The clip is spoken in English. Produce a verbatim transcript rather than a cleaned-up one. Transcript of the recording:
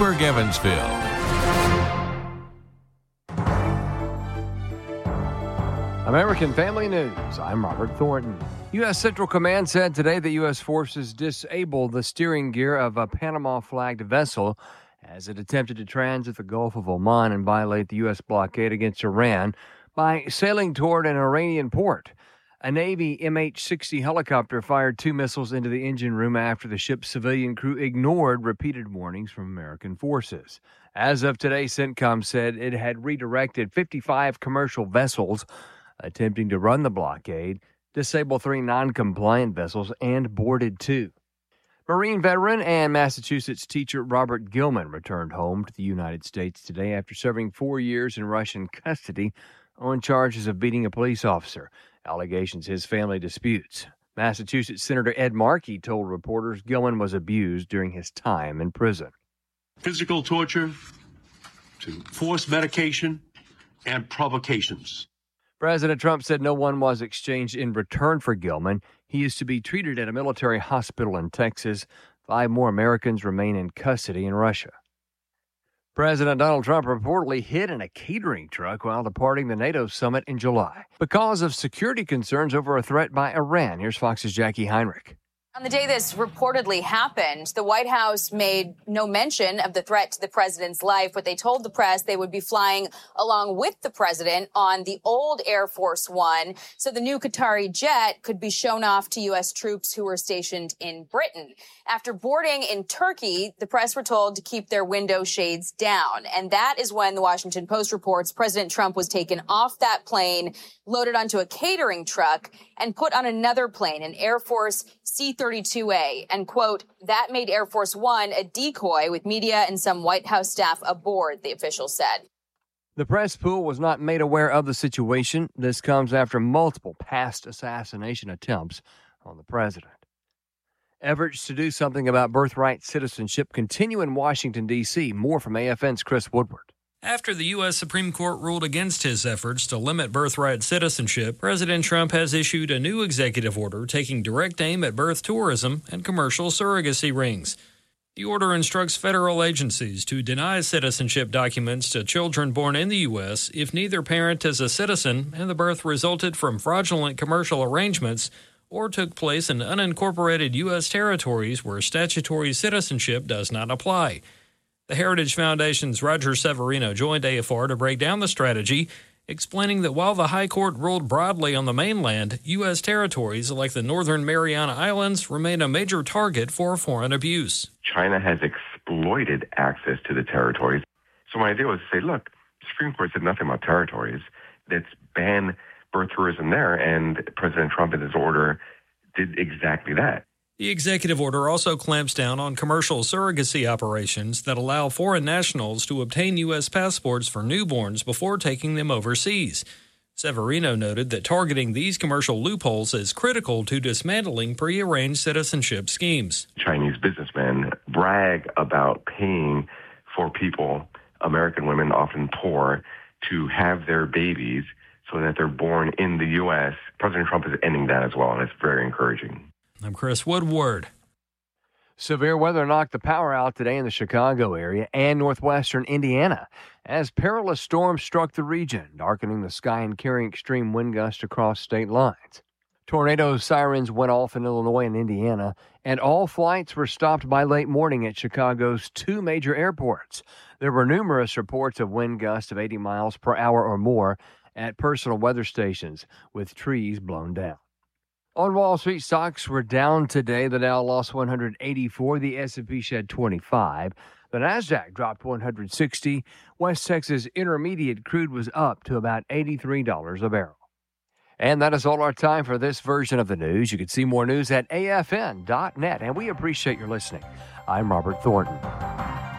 Newburgh, Evansville. American Family News, I'm Robert Thornton. U S. Central Command said today that U S forces disabled the steering gear of a Panama-flagged vessel as it attempted to transit the Gulf of Oman and violate the U S blockade against Iran by sailing toward an Iranian port. A Navy M H sixty helicopter fired two missiles into the engine room after the ship's civilian crew ignored repeated warnings from American forces. As of today, CENTCOM said it had redirected fifty-five commercial vessels attempting to run the blockade, disabled three non-compliant vessels, and boarded two. Marine veteran and Massachusetts teacher Robert Gilman returned home to the United States today after serving four years in Russian custody on charges of beating a police officer, allegations his family disputes. Massachusetts Senator Ed Markey told reporters Gilman was abused during his time in prison. Physical torture, to forced medication, and provocations. President Trump said no one was exchanged in return for Gilman. He is to be treated at a military hospital in Texas. Five more Americans remain in custody in Russia. President Donald Trump reportedly hid in a catering truck while departing the NATO summit in July because of security concerns over a threat by Iran. Here's Fox's Jackie Heinrich. On the day this reportedly happened, the White House made no mention of the threat to the president's life, but they told the press they would be flying along with the president on the old Air Force One, so the new Qatari jet could be shown off to U S troops who were stationed in Britain. After boarding in Turkey, the press were told to keep their window shades down, and that is when the Washington Post reports President Trump was taken off that plane, loaded onto a catering truck, and put on another plane, an Air Force C thirty-two A, and, quote, that made Air Force One a decoy with media and some White House staff aboard, the official said. The press pool was not made aware of the situation. This comes after multiple past assassination attempts on the president. Efforts to do something about birthright citizenship continue in Washington, D C More from A F N's Chris Woodward. After the U S. Supreme Court ruled against his efforts to limit birthright citizenship, President Trump has issued a new executive order taking direct aim at birth tourism and commercial surrogacy rings. The order instructs federal agencies to deny citizenship documents to children born in the U S if neither parent is a citizen and the birth resulted from fraudulent commercial arrangements or took place in unincorporated U S territories where statutory citizenship does not apply. The Heritage Foundation's Roger Severino joined A F R to break down the strategy, explaining that while the High Court ruled broadly on the mainland, U S territories like the Northern Mariana Islands remain a major target for foreign abuse. China has exploited access to the territories. So my idea was to say, look, the Supreme Court said nothing about territories. Let's ban birth tourism there, and President Trump in his order did exactly that. The executive order also clamps down on commercial surrogacy operations that allow foreign nationals to obtain U S passports for newborns before taking them overseas. Severino noted that targeting these commercial loopholes is critical to dismantling prearranged citizenship schemes. Chinese businessmen brag about paying for people, American women, often poor, to have their babies so that they're born in the U S. President Trump is ending that as well, and it's very encouraging. I'm Chris Woodward. Severe weather knocked the power out today in the Chicago area and northwestern Indiana as perilous storms struck the region, darkening the sky and carrying extreme wind gusts across state lines. Tornado sirens went off in Illinois and Indiana, and all flights were stopped by late morning at Chicago's two major airports. There were numerous reports of wind gusts of eighty miles per hour or more at personal weather stations, with trees blown down. On Wall Street, stocks were down today. The Dow lost one hundred eighty-four. The S and P shed twenty-five. The Nasdaq dropped one hundred sixty. West Texas Intermediate crude was up to about eighty-three dollars a barrel. And that is all our time for this version of the news. You can see more news at A F N dot net, and we appreciate your listening. I'm Robert Thornton.